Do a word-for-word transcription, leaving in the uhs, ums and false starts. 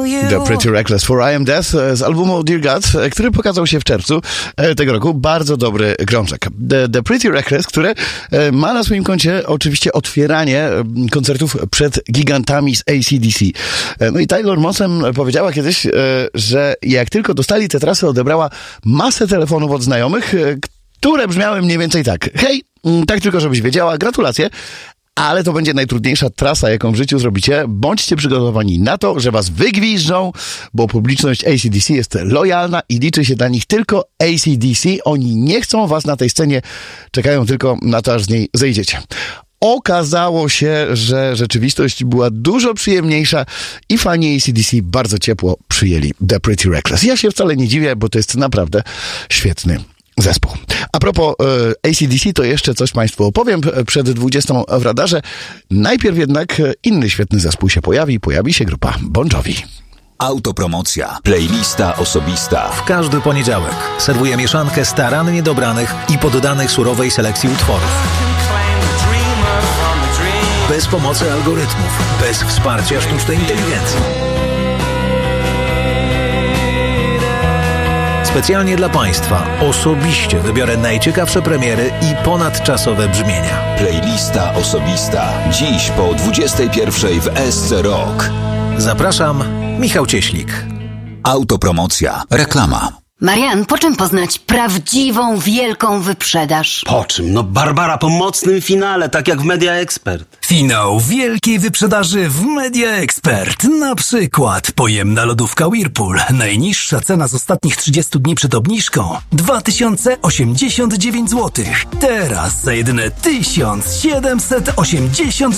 The Pretty Reckless for I Am Death z albumu Dear God, który pokazał się w czerwcu tego roku. Bardzo dobry krążek. The, The Pretty Reckless, które ma na swoim koncie oczywiście otwieranie koncertów przed gigantami z A C D C. No i Taylor Momsen powiedziała kiedyś, że jak tylko dostali te trasy, odebrała masę telefonów od znajomych, które brzmiały mniej więcej tak. Hej, tak tylko żebyś wiedziała, gratulacje, ale to będzie najtrudniejsza trasa, jaką w życiu zrobicie. Bądźcie przygotowani na to, że was wygwiżdżą, bo publiczność A C D C jest lojalna i liczy się dla nich tylko A C D C. Oni nie chcą was na tej scenie, czekają tylko na to, aż z niej zejdziecie. Okazało się, że rzeczywistość była dużo przyjemniejsza i fani A C D C bardzo ciepło przyjęli The Pretty Reckless. Ja się wcale nie dziwię, bo to jest naprawdę świetny zespół. A propos e, A C D C, to jeszcze coś Państwu opowiem przed dwudziestą w radarze. Najpierw jednak inny świetny zespół się pojawi. Pojawi się grupa Bon Jovi. Autopromocja. Playlista osobista. W każdy poniedziałek serwuję mieszankę starannie dobranych i poddanych surowej selekcji utworów. Bez pomocy algorytmów, bez wsparcia sztucznej inteligencji. Specjalnie dla Państwa osobiście wybiorę najciekawsze premiery i ponadczasowe brzmienia. Playlista osobista. Dziś po dwudziestej pierwszej w S C Rock. Zapraszam, Michał Cieślik. Autopromocja. Reklama. Marian, po czym poznać prawdziwą, wielką wyprzedaż? Po czym? No Barbara po mocnym finale, tak jak w Media Expert. Finał wielkiej wyprzedaży w Media Expert. Na przykład pojemna lodówka Whirlpool. Najniższa cena z ostatnich trzydziestu dni przed obniżką dwa tysiące osiemdziesiąt dziewięć złotych. Teraz za jedyne tysiąc siedemset osiemdziesiąt